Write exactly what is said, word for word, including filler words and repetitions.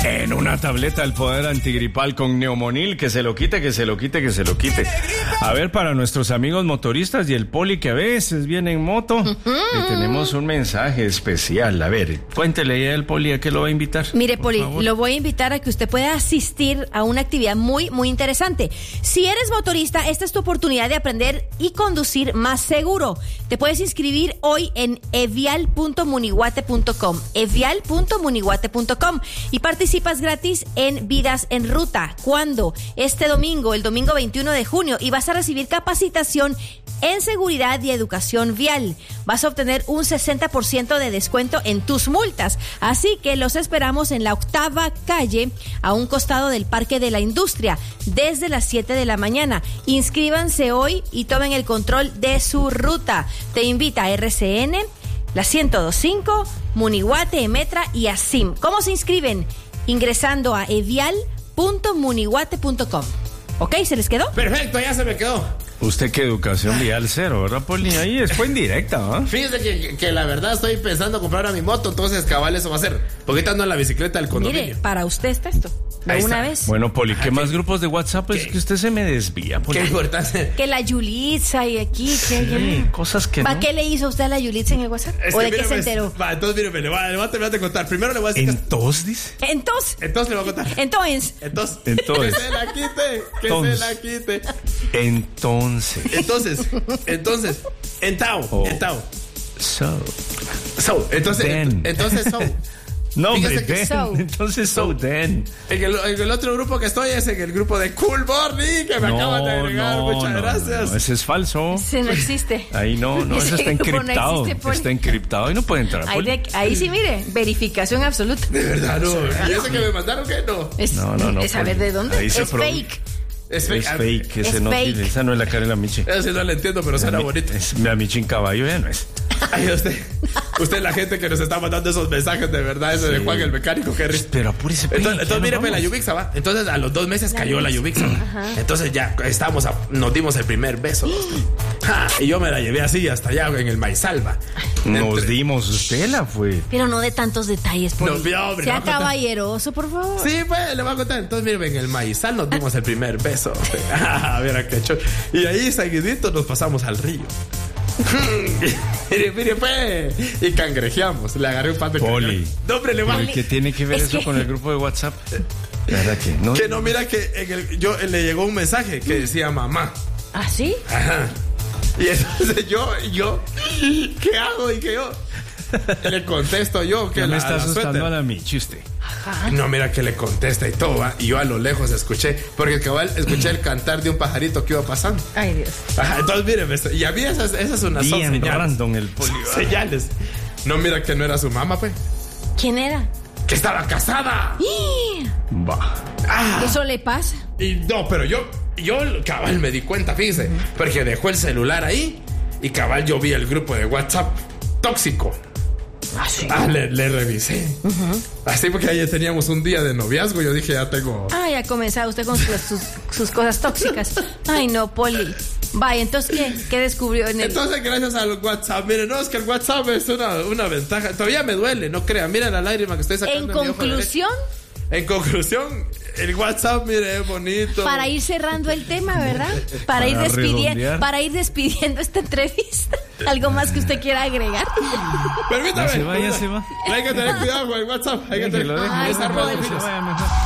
En una tableta el poder antigripal con Neumonil, que se lo quite, que se lo quite, que se lo quite. A ver, para nuestros amigos motoristas y el poli que a veces viene en moto, uh-huh. le tenemos un mensaje especial. A ver, cuéntele al poli a qué lo va a invitar. Mire, poli, lo voy a invitar a que usted pueda asistir a una actividad muy, muy interesante. Si eres motorista, esta es tu oportunidad de aprender y conducir más seguro. Te puedes inscribir hoy en evial punto muniguate punto com, evial punto muniguate punto com, y participas gratis en Vidas en Ruta. ¿Cuándo? Este domingo, el domingo veintiuno de junio, y vas a recibir capacitación en seguridad y educación vial. Vas a obtener un sesenta por ciento de descuento en tus multas. Así que los esperamos en la octava calle, a un costado del Parque de la Industria, desde las siete de la mañana. Inscríbanse hoy y tomen el control de su ruta. Te invita a R C N, la ciento dos punto cinco, Muniguate, Emetra y ASIM. ¿Cómo se inscriben? Ingresando a evial punto muniguate punto com. ¿Ok? ¿Se les quedó? Perfecto, ya se me quedó. Usted que educación vial cero, ¿verdad, Poli? Ahí fue en directa, ¿no? Fíjese que, que la verdad estoy pensando comprar a mi moto, entonces cabal eso va a ser. Porque ahorita ando en la bicicleta del condominio. Mire, para usted está esto. De una vez. Bueno, Poli, ¿qué más grupos de WhatsApp? Es que usted se me desvía, Poli. Qué importante. Que la Yulitza y aquí. Sí, que, cosas que ¿Va no. ¿Qué le hizo usted a la Yulitza en el WhatsApp? Es ¿O que de qué mírame, se enteró? Va, entonces míreme, le voy, a, le voy a terminar de contar. Primero le voy a decir. ¿Entonces, dice? Entonces. Entonces le voy a contar. Entonces. Entonces. Entonces. Que se la quite. Que Entonces. se la quite. Entonces. Entonces. Entonces. Entao. Oh. Entao. So. So. Entonces. Then. Entonces, so. No, hombre, Fíjese que then. so. Entonces, so, then. En el, en el otro grupo que estoy es en el grupo de Cool Morning, que me No, acaban de agregar. no, Muchas no, gracias. no, ese es falso. Ese no existe. Ahí no, no, eso Ese está grupo no encriptado. existe, Poli. Está encriptado y no puede entrar. Ahí, Poli. de- ahí sí, mire, verificación absoluta. De verdad, no. ¿Y ese que me mandaron qué? No. Es, No, no, no, es saber Poli. de dónde. Ahí se Es produ- fake. Es Es fake. fake, ese Es no fake. tiene, esa no es la Karela Michi. Eso sí no lo entiendo, pero suena Mi- bonito. Es la Michi en caballo, ya no es. Ay, usted, usted es la gente que nos está mandando esos mensajes de verdad, ese de Sí. Juan el mecánico, qué risa. Pero apúrese, Poli, Entonces, ya entonces nos mire, pues, la vamos. Yubixa, ¿va? Entonces a los dos meses La cayó la Yubixa. Yubixa. Entonces ya estamos a- nos dimos el primer beso. Ja, y yo me la llevé así hasta allá en el Maizalba. Nos Entre- dimos, usted la fue. Pero no de tantos detalles, Poli. No, ya, hombre, Sea no va a contar. caballeroso, por favor. Sí, pues, le voy a contar. Entonces, mire, en el Maizal nos dimos el primer beso. Ah, mira qué chulo. Y ahí, seguidito, nos pasamos al río. Mire, mire, pues. Y cangrejeamos. Le agarré un pan de Poli. cangrejo. No, hombre, le va. ¿Pero qué tiene que ver Es eso que- con el grupo de WhatsApp? La verdad que no. Que no, mira que en el, yo le llegó un mensaje que decía mamá. ¿Ah, sí? Ajá. Y entonces yo, yo, ¿qué hago? Y que yo le contesto yo que Ya me la, está la asustando suéter. a la Michi usted. Ajá. No, mira que le contesta y todo, ¿va? Y yo a lo lejos escuché, porque cabal escuché el cantar de un pajarito que iba pasando. Ay, Dios. Ajá, entonces mire, me- y a mí esas, esas son unas son Bien señales. random el Poli. Son señales. No, mira que no era su mamá, pues. ¿Quién era? Que estaba casada. ¡Ih! Va. Ah, Eso le pasa. y no, pero yo, yo cabal me di cuenta, fíjese, porque dejó el celular ahí y cabal yo vi el grupo de WhatsApp tóxico. ¿Ah, sí? Ah, le, le revisé. Así porque ayer teníamos un día de noviazgo. Yo dije, ya tengo. Ay, ha comenzado usted con sus, sus, sus cosas tóxicas. Ay, no, Poli. Vaya, entonces, ¿qué? ¿Qué descubrió en el...? Entonces, gracias al WhatsApp. Miren, no, es que el WhatsApp es una, una ventaja. Todavía me duele, no crean. Miren la lágrima que estoy sacando. En de mi ojo conclusión, derecho. En conclusión, el WhatsApp, mire, es bonito. para ir cerrando el tema, ¿verdad? Para, Para ir despidiendo, redondear. para ir despidiendo esta entrevista. ¿Algo más que usted quiera agregar? Permítame. Ya se va, ya se va. Hay que tener cuidado con el WhatsApp. Hay que Que tener lo deje, Ay, es deje, armado Poli. que se finos. vaya mejor.